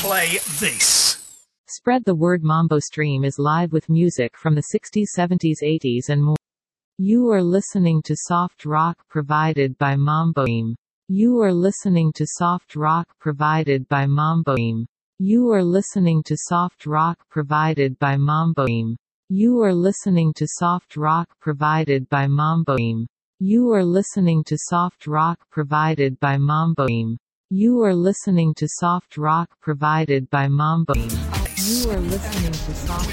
play this. Spread the word. Mambo Stream is live with music from the 60s, 70s, 80s and more. You are listening to soft rock provided by Mambo Stream. You are listening to soft rock provided by Mambo Stream. You are listening to soft rock provided by Mambo Stream. You are listening to soft rock provided by Mambo Stream. You are listening to soft rock provided by Mambo Stream. You are listening to soft rock provided by Mambo Stream. You are listening to soft